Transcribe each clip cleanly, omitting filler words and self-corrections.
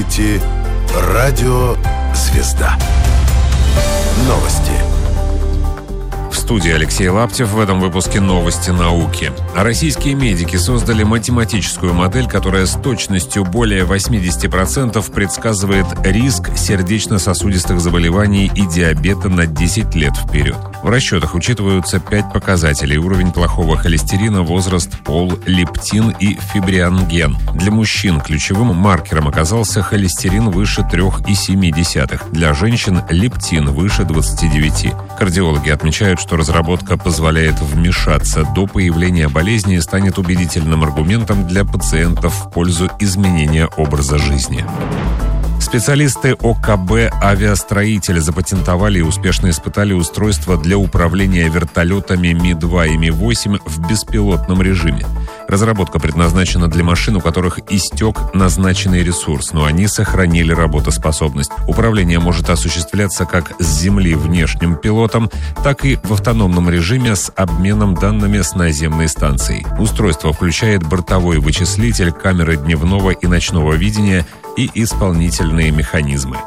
слушаете «Радио Звезда». Новости. В студии Алексей Лаптев. В этом выпуске новости науки. Российские медики создали математическую модель, которая с точностью более 80% предсказывает риск сердечно-сосудистых заболеваний и диабета на 10 лет вперед. В расчетах учитываются 5 показателей: уровень плохого холестерина, возраст, пол, лептин и фибриноген. Для мужчин ключевым маркером оказался холестерин выше 3,7. Для женщин лептин выше 29. Кардиологи отмечают, что разработка позволяет вмешаться до появления болезни и станет убедительным аргументом для пациентов в пользу изменения образа жизни. Специалисты ОКБ «Авиастроитель» запатентовали и успешно испытали устройство для управления вертолетами Ми-2 и Ми-8 в беспилотном режиме. Разработка предназначена для машин, у которых истек назначенный ресурс, но они сохранили работоспособность. Управление может осуществляться как с земли внешним пилотом, так и в автономном режиме с обменом данными с наземной станцией. Устройство включает бортовой вычислитель, камеры дневного и ночного видения и исполнительные механизмы.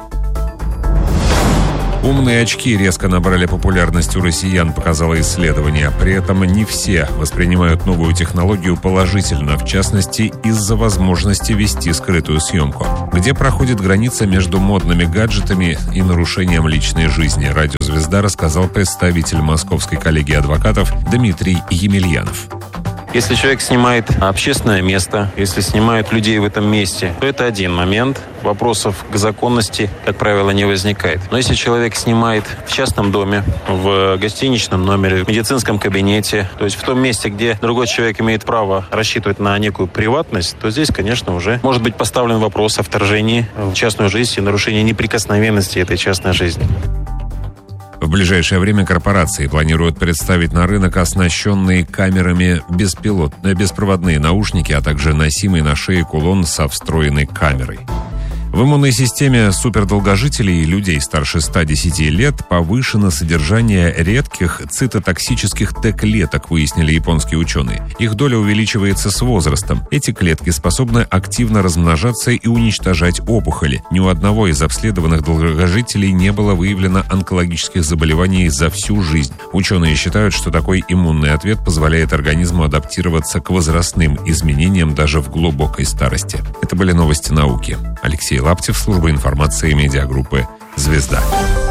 Умные очки резко набрали популярность у россиян, показало исследование. При этом не все воспринимают новую технологию положительно, в частности, из-за возможности вести скрытую съемку. Где проходит граница между модными гаджетами и нарушением личной жизни, «Радио Звезда» рассказал представитель Московской коллегии адвокатов Дмитрий Емельянов. Если человек снимает общественное место, если снимает людей в этом месте, то это один момент. Вопросов к законности, как правило, не возникает. Но если человек снимает в частном доме, в гостиничном номере, в медицинском кабинете, то есть в том месте, где другой человек имеет право рассчитывать на некую приватность, то здесь, конечно, уже может быть поставлен вопрос о вторжении в частную жизнь и нарушении неприкосновенности этой частной жизни. В ближайшее время корпорации планируют представить на рынок оснащенные камерами беспроводные наушники, а также носимый на шее кулон со встроенной камерой. В иммунной системе супердолгожителей и людей старше 110 лет повышено содержание редких цитотоксических Т-клеток, выяснили японские ученые. Их доля увеличивается с возрастом. Эти клетки способны активно размножаться и уничтожать опухоли. Ни у одного из обследованных долгожителей не было выявлено онкологических заболеваний за всю жизнь. Ученые считают, что такой иммунный ответ позволяет организму адаптироваться к возрастным изменениям даже в глубокой старости. Это были новости науки. Алексей Лаптев, служба информации медиагруппы «Звезда».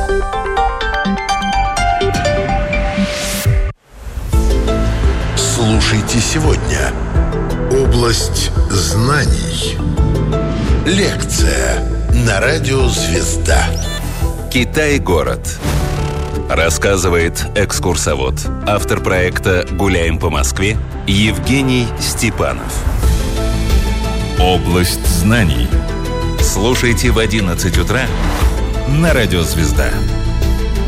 Слушайте сегодня. Область знаний. Лекция на радио «Звезда». Китай-город. Рассказывает экскурсовод, автор проекта «Гуляем по Москве» Евгений Степанов. Область знаний. Слушайте в 11 утра на радио «Звезда».